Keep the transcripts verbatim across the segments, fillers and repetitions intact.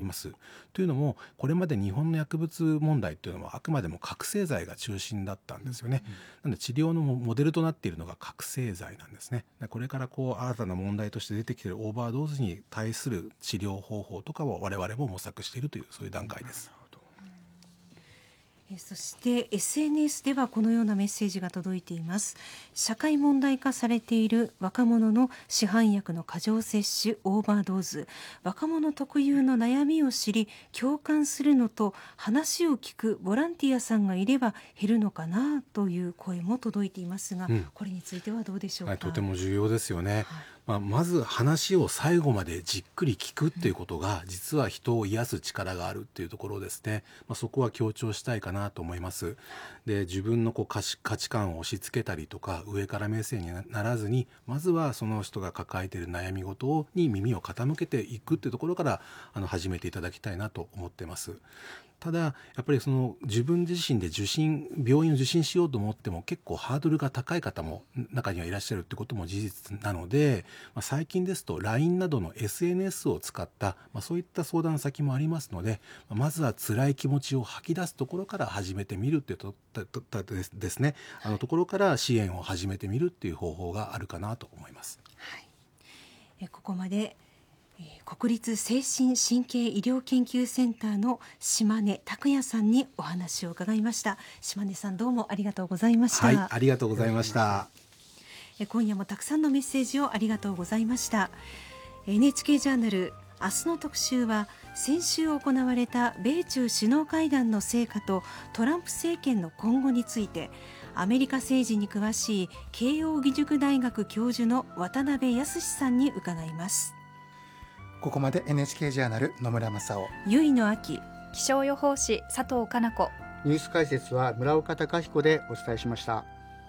ます。というのも、これまで日本の薬物問題というのはあくまでも覚醒剤が中心だったんですよね。なので治療のモデルとなっているのが覚醒剤なんですね。これからこう新たな問題として出てきているオーバードーズに対する治療方法とかを我々も模索しているという、そういう段階です。 そして エスエヌエス ではこのようなメッセージが届いています。社会問題化されている若者の市販薬の過剰摂取、オーバードーズ、若者特有の悩みを知り共感するのと話を聞くボランティアさんがいれば減るのかなという声も届いていますが、うん、これについてはどうでしょうか。 はい、とても重要ですよね。はい、まあ、まず話を最後までじっくり聞くっていうことが、実は人を癒す力があるっていうところですね。まあ、そこは強調したいかなと思います。で、自分のこう価値、価値観を押し付けたりとか上から目線にならずに、まずはその人が抱えている悩み事に耳を傾けていくっていうところからあの始めていただきたいなと思ってます。ただやっぱりその自分自身で受診病院を受診しようと思っても結構ハードルが高い方も中にはいらっしゃるってことも事実なので、まあ、最近ですと ライン などの エスエヌエス を使った、まあ、そういった相談先もありますので、まずは辛い気持ちを吐き出すところから始めてみるっていうとですね、あのところから支援を始めてみるっていう方法があるかなと思います。 はい、えここまで国立精神神経医療研究センターの島根拓也さんにお話を伺いました。島根さん、どうもありがとうございました。 はい、ありがとうございました。 今夜もたくさんのメッセージをありがとうございました。 エヌエイチケー ジャーナル明日の特集は、先週行われた米中首脳会談の成果とトランプ政権の今後について、アメリカ政治に詳しい慶應義塾大学教授の渡辺康さんに伺います。 ここまで エヌエイチケー ジャーナル野村正夫、 結野秋、 気象予報士佐藤かな子、 ニュース解説は村岡貴彦でお伝えしました。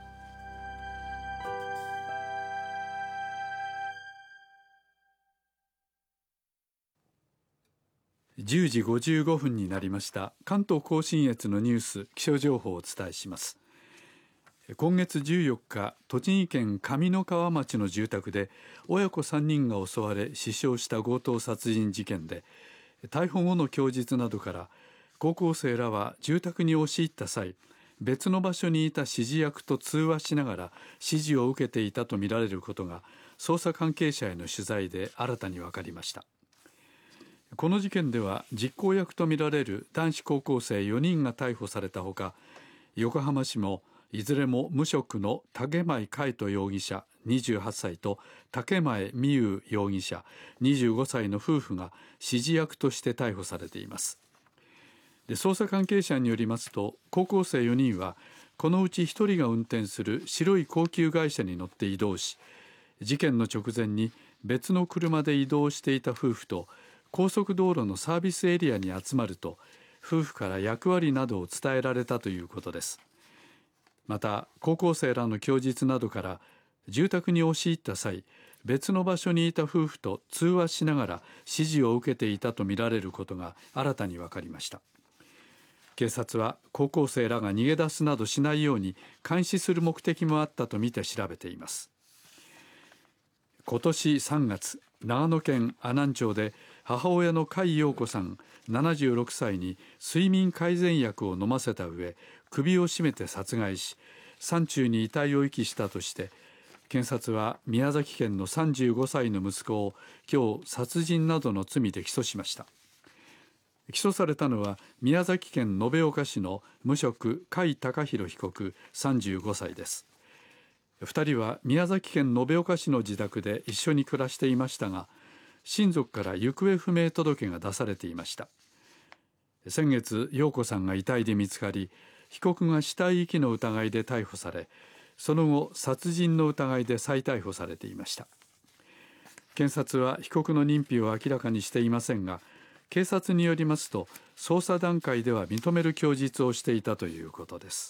じゅうじごじゅうごふんになりました。関東甲信越のニュース、気象情報をお伝えします。今月じゅうよっか、栃木県上三川町の住宅で親子さんにんが襲われ死傷した強盗殺人事件で、逮捕後の供述などから高校生らは住宅に押し入った際、別の場所にいた指示役と通話しながら指示を受けていたとみられることが捜査関係者への取材で新たに分かりました。この事件では実行役とみられる男子高校生よにんが逮捕されたほか、横浜市もいずれも無職の竹前海斗容疑者にじゅうはっさいと竹前美優容疑者にじゅうごさいの夫婦が指示役として逮捕されています。で、捜査関係者によりますと、高校生よにんはこのうちひとりが運転する白い高級外車に乗って移動し、事件の直前に別の車で移動していた夫婦と高速道路のサービスエリアに集まると、夫婦から役割などを伝えられたということです。また高校生らの供述などから住宅に押し入った際、別の場所にいた夫婦と通話しながら指示を受けていたとみられることが新たに分かりました。警察は高校生らが逃げ出すなどしないように監視する目的もあったとみて調べています。今年さんがつ、長野県阿南町で母親の甲斐陽子さんななじゅうろくさいに睡眠改善薬を飲ませた上、首を絞めて殺害し、山中に遺体を遺棄したとして検察は宮崎県のさんじゅうごさいの息子を今日殺人などの罪で起訴しました。起訴されたのは宮崎県延岡市の無職甲斐孝弘被告さんじゅうごさいです。ふたりは宮崎県延岡市の自宅で一緒に暮らしていましたが、親族から行方不明届が出されていました。先月、陽子さんが遺体で見つかり、被告が死体遺棄の疑いで逮捕され、その後殺人の疑いで再逮捕されていました。検察は被告の認否を明らかにしていませんが、警察によりますと捜査段階では認める供述をしていたということです。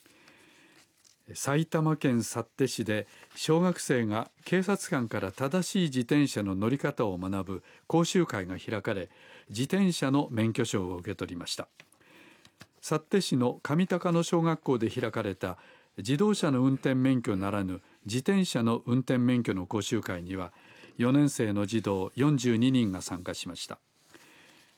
埼玉県幸手市で小学生が警察官から正しい自転車の乗り方を学ぶ講習会が開かれ、自転車の免許証を受け取りました。幸手市の上高野小学校で開かれた自動車の運転免許ならぬ自転車の運転免許の講習会にはよねん生の児童よんじゅうににんが参加しました。